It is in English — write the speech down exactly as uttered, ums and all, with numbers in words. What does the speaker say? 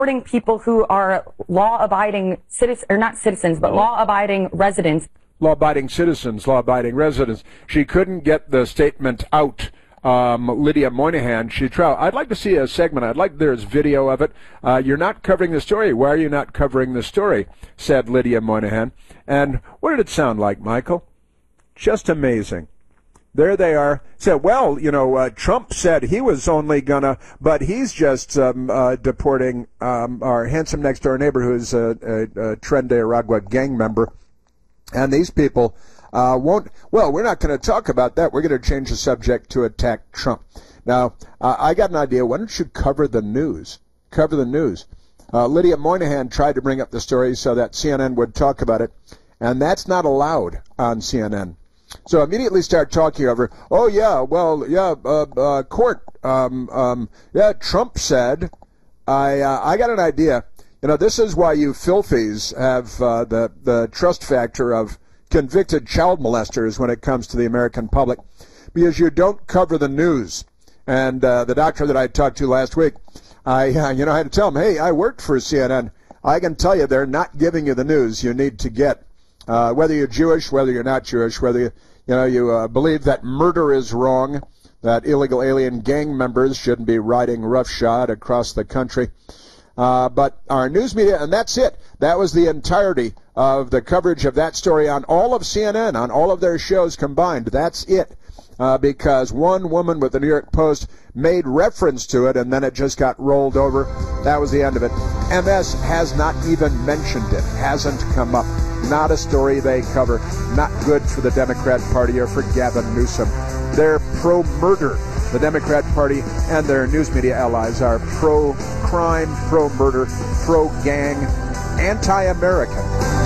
Supporting people who are law-abiding citizens, or not citizens, but law-abiding residents. Law-abiding citizens, law-abiding residents. She couldn't get the statement out. Um, Lydia Moynihan, she tried. I'd like to see a segment. I'd like, there's video of it. Uh, you're not covering the story. Why are you not covering the story? Said Lydia Moynihan. And what did it sound like, Michael? Just amazing. There they are. Said, well, you know, uh, Trump said he was only gonna, but he's just um, uh, deporting um, our handsome next door neighbor who's a, a, a Tren de Aragua gang member. And these people uh, won't, well, we're not going to talk about that. We're going to change the subject to attack Trump. Now, uh, I got an idea. Why don't you cover the news? Cover the news. Uh, Lydia Moynihan tried to bring up the story so that C N N would talk about it, and that's not allowed on C N N. So immediately start talking over, oh, yeah, well, yeah, uh, uh, court, um, um, yeah, Trump said, I uh, I got an idea. You know, this is why you filthies have uh, the, the trust factor of convicted child molesters when it comes to the American public, because you don't cover the news. And uh, the doctor that I talked to last week, I, uh, you know, I had to tell him, hey, I worked for C N N. I can tell you they're not giving you the news you need to get. Uh, whether you're Jewish, whether you're not Jewish, whether you, you know, you uh, believe that murder is wrong, that illegal alien gang members shouldn't be riding roughshod across the country. Uh, but our news media, and that's it. That was the entirety of the coverage of that story on all of C N N, on all of their shows combined. That's it. Uh, because one woman with the New York Post made reference to it, and then it just got rolled over. That was the end of it. M S has not even mentioned it. Hasn't come up. Not a story they cover. Not good for the Democrat Party or for Gavin Newsom. They're pro-murder. The Democrat Party and their news media allies are pro-crime, pro-murder, pro-gang, anti-American.